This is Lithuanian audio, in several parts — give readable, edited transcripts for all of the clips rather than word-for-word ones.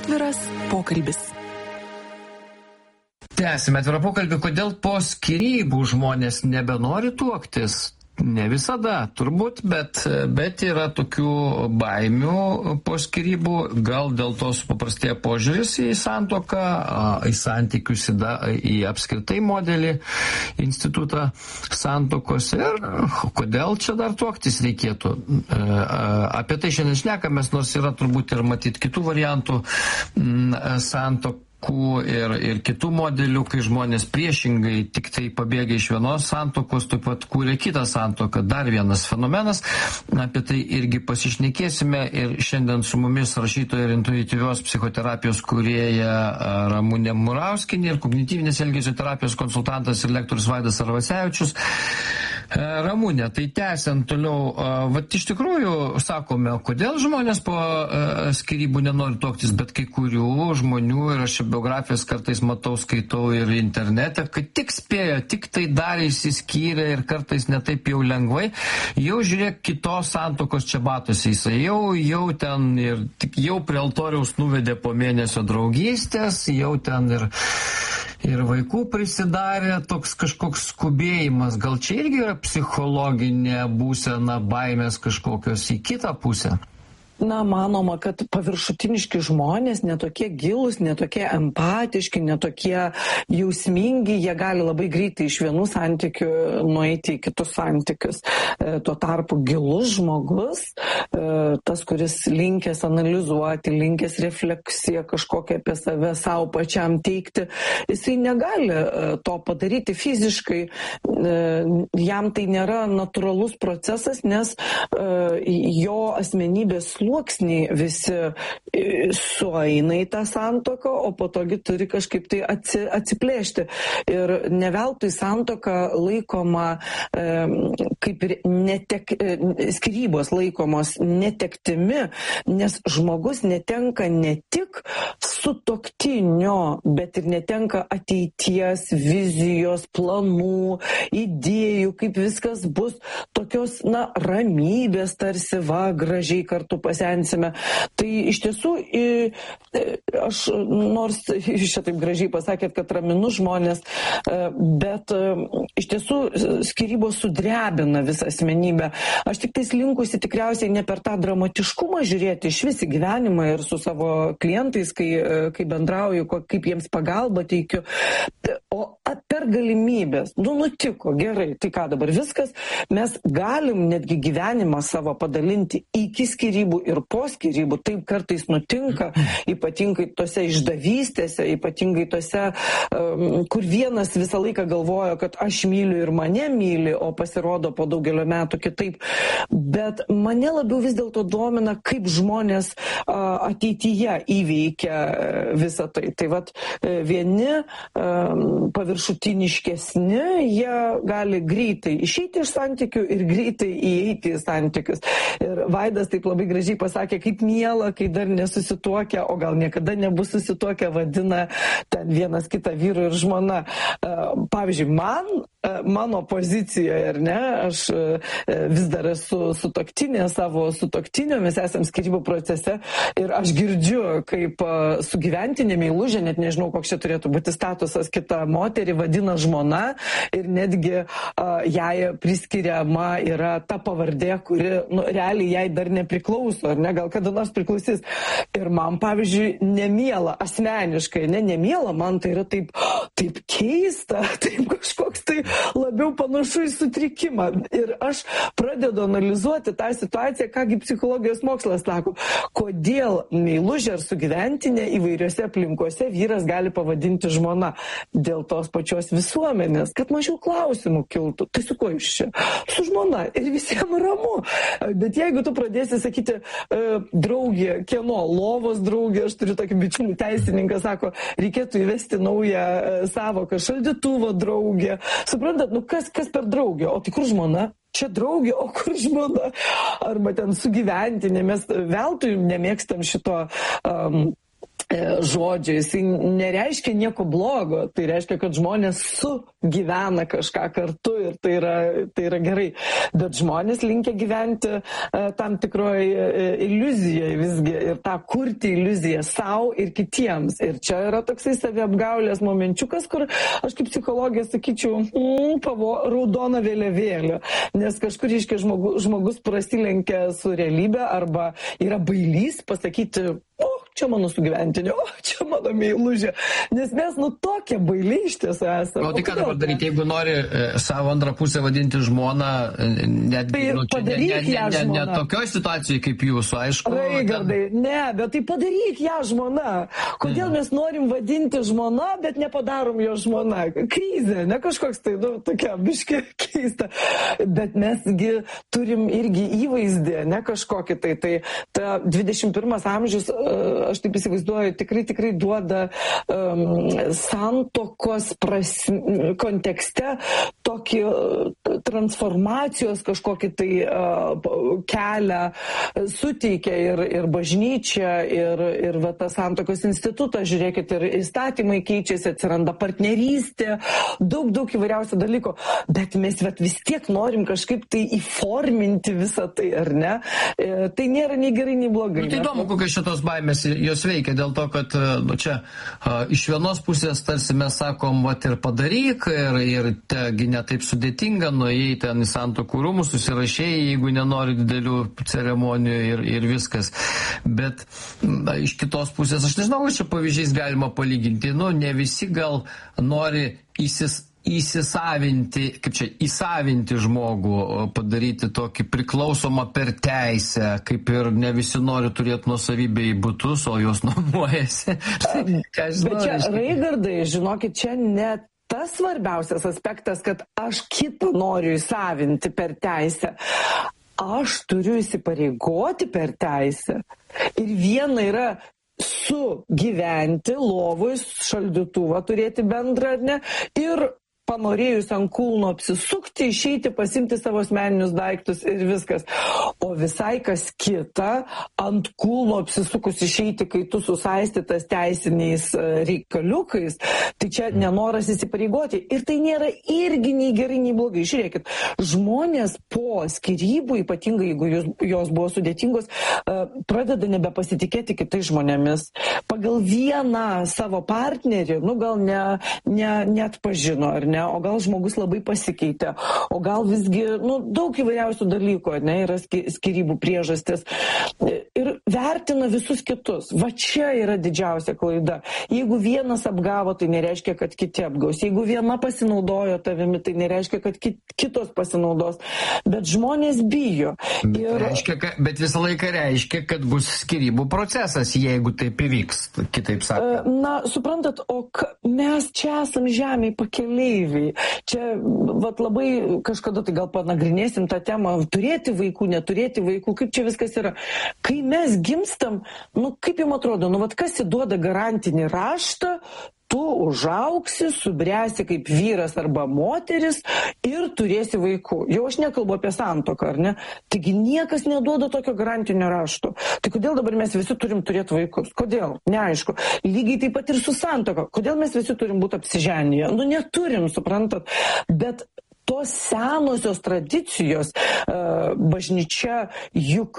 Atviras pokalbis. Tęsime atvirą pokalbį, kodėl po skyrybų žmonės nebenori tuoktis. Ne visada, turbūt, bet yra tokių baimių po skyrybų, gal dėl to supaprastėja požiūris į santuoką, į santykius, į apskritai modelį, institutą santuokos ir kodėl čia dar tuoktis reikėtų. Apie tai šiandien šnekamės, nors yra turbūt ir matyti kitų variantų santuokų. Ir kitų modelių, kai žmonės priešingai tik tai pabėga iš vienos santuokos, taip pat kūrė kitą santuoką. Dar vienas fenomenas, apie tai irgi pasišnekėsime ir šiandien su mumis rašytoja ir intuityvios psichoterapijos kūrėja Ramunė Murauskienė ir kognityvinės elgesio terapijos konsultantas ir lektorius Vaidas Arvasevičius. Ramunė, tai tęsiant toliau, vat iš tikrųjų sakome, kodėl žmonės po skyrybų nenori tuoktis, bet kai kurių žmonių, ir aš biografijas kartais matau, skaitau ir internete, kad tik spėjo, tik tai dar išsiskyrė ir kartais netaip jau lengvai, jau žiūrėk kitos santuokos čia batosi, jisai jau ten ir jau prie altoriaus nuvedė po mėnesio draugystės, jau ten ir vaikų prisidarė, toks kažkoks skubėjimas. Gal čia irgi yra psichologinė būsena, baimės kažkokios į kitą pusę? Na, manoma, kad paviršutiniški žmonės, netokie gilūs, netokie empatiški, netokie jausmingi, jie gali labai greitai iš vienų santykių nueiti į kitus santykius. Tuo tarpu gilus žmogus, tas, kuris linkęs analizuoti, linkęs refleksiją kažkokią apie save savo pačiam teikti, jisai negali to padaryti fiziškai. Jam tai nėra natūralus procesas, nes jo asmenybės sluoksniai visi sueina į tą santuoką, o po togi turi kažkaip tai atsiplėšti. Ir ne veltui santuoka laikoma kaip ir skyrybos laikomos netektimi, nes žmogus netenka ne tik sutuoktinio, bet ir netenka ateities, vizijos, planų, idėjų, kaip viskas bus, tokios, ramybės tarsi gražiai kartu pasensime. Tai iš tiesų, aš nors jūs čia taip gražiai pasakėt, kad raminu žmonės, bet iš tiesų skyrybos sudrebina visą asmenybę. Aš tik tais linkusi tikriausiai ne per tą dramatiškumą žiūrėti iš vis į gyvenimą ir su savo klientais, kai bendrauju, kaip jiems pagalbą teikiu, o per galimybės. Nutiko, gerai, tai ką dabar viskas, mes galim netgi gyvenimą savo padalinti iki skyrybų ir po skyrybų. Taip kartais nutinka, ypatingai tose išdavystėse, ypatingai tose, kur vienas visą laiką galvoja, kad aš myliu ir mane myli, o pasirodo po daugelio metų kitaip. Bet mane labiau vis dėlto domina, kaip žmonės ateityje įveikia visą tai. Tai vat vieni paviršutiniškesni, jie gali greitai išeiti iš santykių ir greitai įeiti į santykius. Ir Vaidas taip labai gražiai pasakė, kaip miela, kai dar nesusituokia, o gal niekada nebus susituokę, vadina ten vienas kitą vyrų ir žmona. Pavyzdžiui, mano pozicijoje, ar ne, aš vis dar esu sutuoktinė, savo sutuoktinio, mes esam skyrybų procese ir aš girdžiu, kaip sugyventinė meilužė, net nežinau, koks čia turėtų būti statusas, kita moterį vadina žmona ir netgi jai priskiriama yra ta pavardė, kuri realiai jai dar nepriklauso, ar ne, gal kada nors priklausys. Ir man, pavyzdžiui, nemiela, asmeniškai, nemiela, man tai yra taip keista, taip kažkoks tai labiau panašu į sutrikimą. Ir aš pradedu analizuoti tą situaciją, kągi psichologijos mokslas sako, kodėl meilužė ar sugyventinė įvairiose aplinkose vyras gali pavadinti žmona. Dėl tos pačios visuomenės, kad mažiau klausimų kiltų. Tai su kuo iš čia? Su žmona. Ir visiems ramu. Bet jeigu tu pradėsi sakyti, draugė, kieno lovos draugė, aš turiu tokį bičiulį teisininką, sako, reikėtų įvesti naują sąvoką, šaldytuvo draugė. Suprantat, kas per draugė? O tai kur žmona? Čia draugė, o kur žmona? Arba ten sugyventinė. Mes veltui nemėgstam šito žodžio, jisai nereiškia nieko blogo, tai reiškia, kad žmonės sugyvena kažką kartu ir tai yra gerai. Bet žmonės linkia gyventi tam tikroje iliuzijoje visgi ir tą kurti iliuziją savo ir kitiems. Ir čia yra toksai saviapgaulės momenčiukas, kur aš kaip psichologija sakyčiau, raudona vėliavėlė, nes kažkur iškia žmogus prasilenkia su realybė arba yra bailys pasakyti, čia mano sugyventinė, čia mano meilužė. Nes mes tokie bailiai iš tiesų esame. O tai ką dabar daryti, jeigu nori savo antrą pusę vadinti žmoną, netgi ne tokioj situacijai kaip jūsų, aišku. Raigardai, ne, bet tai padaryk ją žmona. Kodėl mes norim vadinti žmona, bet nepadarom jo žmona? Krizė, ne kažkoks tai, tokia biški keista. Bet mesgi turim irgi įvaizdį, ne kažkokį tai. Tai ta 21 amžius, aš taip įsivaizduoju, tikrai duoda santokos kontekste tokį transformacijos kažkokį tai kelią suteikia ir bažnyčia, ir va, tas santokos institutas, žiūrėkit, ir įstatymai keičiasi, atsiranda partnerystė, daug įvairiausių dalykų, bet mes vis tiek norim kažkaip tai įforminti visą tai, ar ne? Tai nėra nei gerai, nei blogai. Tai įdomu, kokios šitos baimės jos veikia, dėl to, kad čia iš vienos pusės tarsi mes sakom, vat ir padaryk, ir tegi netaip sudėtinga, nuėjai ten į santuokų rūmus, susirašėjai, jeigu nenori didelių ceremonijų ir viskas. Bet iš kitos pusės, aš nežinau, čia pavyzdžiais galima palyginti, ne visi gal nori įsavinti žmogų, padaryti tokį priklausomą per teisę, kaip ir ne visi nori turėti nuosavybę į butus, o jos nuomojasi. Bet čia, Raigardai, žinokit, čia ne tas svarbiausias aspektas, kad aš kitą noriu įsavinti per teisę. Aš turiu įsipareigoti per teisę. Ir viena yra sugyventi, lovui, šaldytuvą turėti bendrą, ar ne, ir panorėjus ant kulno apsisukti, išeiti, pasimti savo asmeninius daiktus ir viskas. O visai kas kita, ant kulno apsisukus išeiti, kai tu susaistytas teisiniais reikaliukais, tai čia nenoras įsipareigoti. Ir tai nėra irgi nei gerai, nei blogai. Žiūrėkit, žmonės po skyrybų, ypatingai jeigu jos buvo sudėtingos, pradeda nebepasitikėti kitais žmonėmis. Pagal vieną savo partnerį, gal net pažino, ar ne? O gal žmogus labai pasikeitė, o gal visgi, daug įvairiausių dalykų, yra skyrybų priežastis. Ir vertina visus kitus. Va čia yra didžiausia klaida. Jeigu vienas apgavo, tai nereiškia, kad kiti apgaus. Jeigu viena pasinaudojo tavimi, tai nereiškia, kad kitos pasinaudos. Bet žmonės bijo. Bet visą laiką reiškia, kad bus skyrybų procesas, jeigu taip įvyks, kitaip sakant. Suprantat, mes čia esam žemėj pakeliai. Čia labai kažkada tai gal panagrinėsim tą temą, turėti vaikų, neturėti vaikų, kaip čia viskas yra. Kai mes gimstam, kaip jums atrodo, kas įduoda garantinį raštą, tu užauksi, subręsi kaip vyras arba moteris ir turėsi vaikų. Jau aš nekalbu apie santuoką, ar ne? Taigi niekas neduoda tokio garantinio rašto. Tai kodėl dabar mes visi turim turėti vaikus? Kodėl? Neaišku. Lygiai taip pat ir su santuoka. Kodėl mes visi turim būti apsiženyje? Neturim, suprantat. Bet tos senosios tradicijos, bažnyčia juk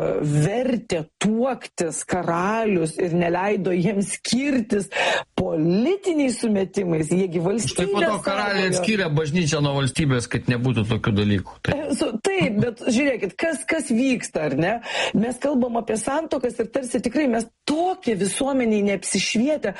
vertė tuoktis karalius ir neleido jiems skirtis politiniais sumetimais. Jiegi valstybės... Štai po to karaliai atskyrė bažnyčią nuo valstybės, kad nebūtų tokių dalykų. Taip, bet žiūrėkit, kas vyksta, ar ne? Mes kalbam apie santuokas ir tarsi tikrai mes tokie visuomeniai neapsišvietę.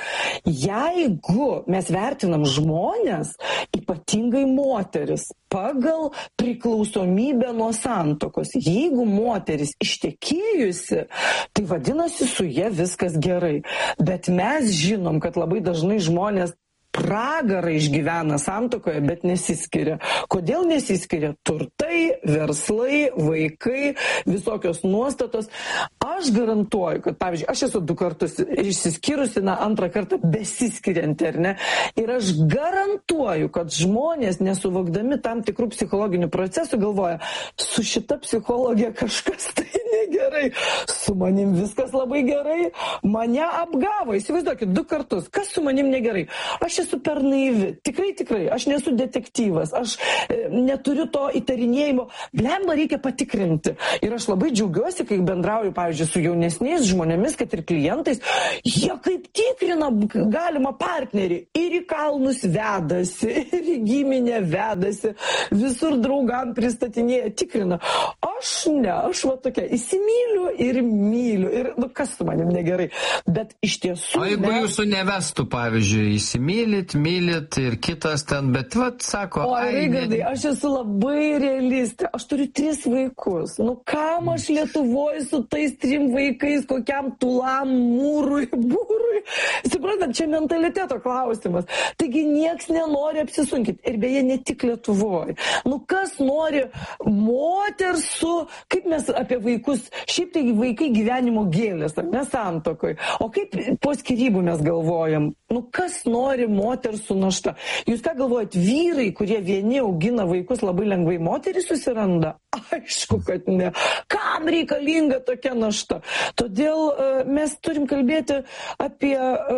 Jeigu mes vertinam žmonės, ypatingai moteris, pagal priklausomybę nuo santuokos. Jeigu moteris ištekėjusi, tai vadinasi su ja viskas gerai. Bet mes žinom, kad labai dažnai žmonės pragarą išgyvena santuokoje, bet nesiskiria. Kodėl nesiskiria? Turtai, verslai, vaikai, visokios nuostatos. Aš garantuoju, kad, pavyzdžiui, aš esu 2 kartus išsiskyrusi, antrą kartą besiskirianti, ar ne? Ir aš garantuoju, kad žmonės, nesuvokdami tam tikrų psichologinių procesų, galvoja, su šita psichologija kažkas tai negerai, su manim viskas labai gerai, mane apgavo, įsivaizduokit, 2 kartus, kas su manim negerai, aš esu per naivi, tikrai, aš nesu detektyvas, aš neturiu to įtarinėjimo, blemba reikia patikrinti. Ir aš labai džiaugiuosi, kai bendrauju, pavyzdžiui, su jaunesniais žmonėmis, kad ir klientais, jie kaip tikrina galima partnerį, ir į kalnus vedasi, ir į giminę vedasi, visur draugam pristatinėja, tikrina. Aš va tokia, įsimyliu ir myliu, ir kas su manim negerai. Bet iš tiesų... O jeigu jūsų nevestų, pavyzdžiui, įsimylit, mylit ir kitas ten, bet sako... O, Raigardai, aš esu labai realistė, aš turiu 3 vaikus. Nu, kam aš Lietuvoje su tais 3 vaikais, kokiam tulam, mūrui, būrui? Suprantat, čia mentaliteto klausimas. Taigi nieks nenori apsisunkinti. Ir beje, ne tik Lietuvoje. Nu, kas nori moters su... Kaip mes apie vaikus... Šiaip tai vaikai gyvenimo gėlės, ne santuokoj. O kaip po skyrybų mes galvojam? Nu, kas nori moters su našta? Jūs ką galvojat, vyrai, kurie vieni augina vaikus, labai lengvai moterį susiranda? Aišku, kad ne. Kam reikalinga tokia našta? Todėl mes turim kalbėti apie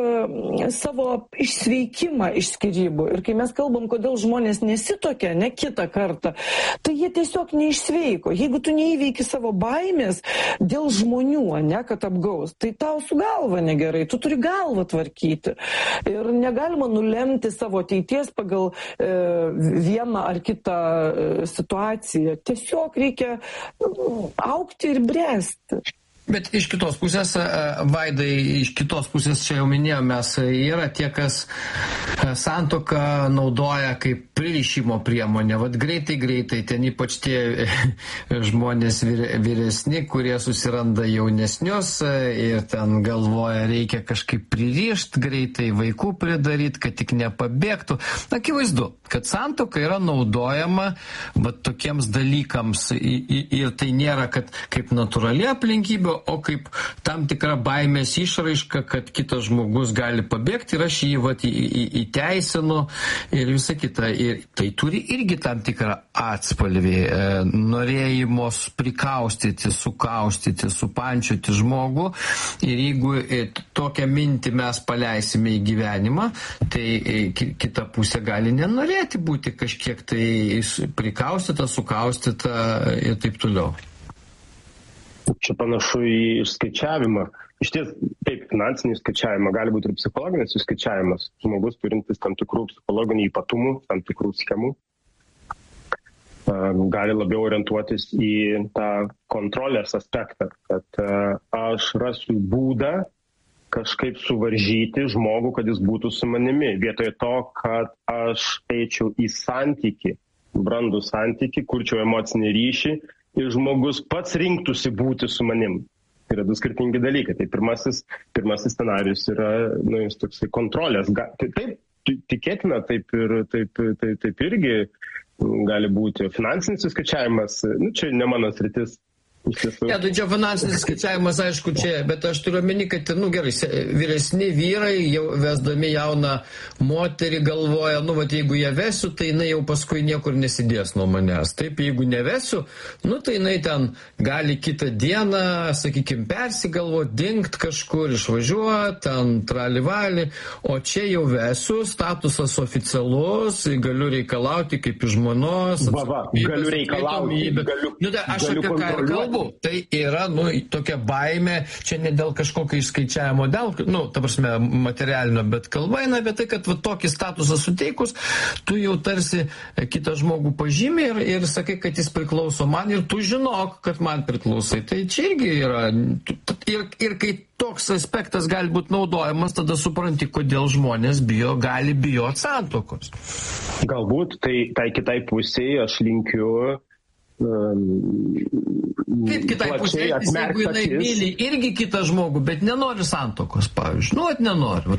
savo išsveikimą iš skyrybų. Ir kai mes kalbam, kodėl žmonės nesitokia, ne kitą kartą, tai jie tiesiog neišsveiko. Jeigu tu neįveiki savo baimės dėl žmonių, ne, kad apgaus, tai tau su galva negerai, tu turi galvą tvarkyti. Ir negalima nulemti savo ateities pagal vieną ar kitą situaciją. Tiesiog reikia augti ir bręsti. Bet iš kitos pusės, Vaidai, iš kitos pusės, čia jau minėjome, yra tie, kas santuoką naudoja kaip pririšimo priemonę. Vat greitai, ten ypač tie žmonės vyresni, kurie susiranda jaunesnius ir ten galvoja, reikia kažkaip pririšti, greitai vaikų pridaryti, kad tik nepabėgtų. Akivaizdu, kad santuoka yra naudojama vat tokiems dalykams ir tai nėra, kad kaip natūrali aplinkybė, o kaip tam tikra baimės išraiška, kad kitas žmogus gali pabėgti ir aš jį vat įteisinu ir visa kita. Ir tai turi irgi tam tikrą atspalvį, norėjimos prikaustyti, sukaustyti, supančioti žmogų. Ir jeigu tokią mintį mes paleisime į gyvenimą, tai kita pusė gali nenorėti būti kažkiek tai prikaustyta, sukaustyta ir taip toliau. Čia panašu į išskaičiavimą. Iš ties, taip, finansinį išskaičiavimą, gali būti ir psichologinis išskaičiavimas. Žmogus turintis tam tikrų psichologinių ypatumų, tam tikrų schemų, gali labiau orientuotis į tą kontrolės aspektą, kad aš rasiu būdą kažkaip suvaržyti žmogų, kad jis būtų su manimi. Vietoje to, kad aš eičiau į santykį, brandų santykį, kurčiau emocinį ryšį, ir žmogus pats rinktųsi būti su manim. Tai yra 2 skirtingi dalykai. Tai pirmasis scenarius yra jis toksai kontrolės. Taip, tikėtina, taip irgi gali būti. Finansinis įskaičiavimas, čia ne mano sritis. Ne, tai čia finansinis skaičiavimas, aišku, čia, bet aš turiu omeny, kad, gerai, vyresni vyrai, jau vesdami jauną moterį, galvoja, jeigu ją vesiu, tai jinai jau paskui niekur nesidės nuo manęs. Taip, jeigu nevesiu, tai jinai ten gali kitą dieną, sakykime, persigalvoti, dingt kažkur, išvažiuoti, ten tralivali, o čia jau vesiu, statusas oficialus, galiu reikalauti kaip iš žmonos. Galiu reikalauti, Aš apie ką ir kalbu. Tai yra, tokia baimė, čia ne dėl kažkokio išskaičiavimo, ta prasme, materialinio, bet kalba eina apie tai, kad tokį statusą suteikus, tu jau tarsi kitą žmogų pažymi ir sakai, kad jis priklauso man ir tu žinok, kad man priklausai. Tai čia irgi yra. Ir kai toks aspektas gali būti naudojamas, tada supranti, kodėl žmonės gali bijoti santuokos. Galbūt tai kitai pusėje aš linkiu kaip kitai pusė, jeigu jinai myli irgi kitą žmogų, bet nenori santuokos, pavyzdžiui. Nenori.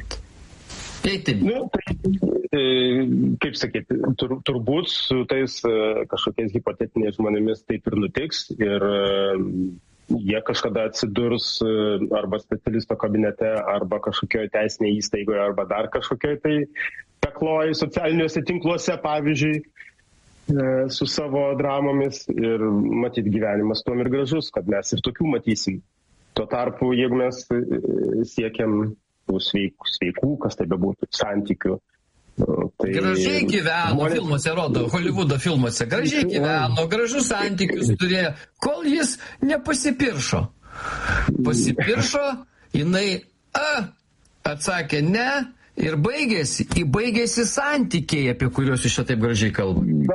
Kaip sakyti, turbūt su tais kažkokiais hipotetiniais žmonėmis taip ir nutiks ir jie kažkada atsidurs arba specialisto kabinete, arba kažkokioje teisinėje įstaigoje, arba dar kažkokioje tai pekloj socialiniuose tinkluose, pavyzdžiui. su savo dramomis ir matyt gyvenimas tuom ir gražus, kad mes ir tokių matysim. Tuo tarpu, jeigu mes siekiam tų sveikų, kas tai bebūtų, santykių. Tai gražiai gyveno, filmuose rodo, Holivudo filmuose, gražiai gyveno, gražus santykius turėjo, kol jis nepasipiršo. Pasipiršo, jinai atsakė ne ir baigėsi santykiai, apie kuriuos jūs čia taip gražiai kalbate.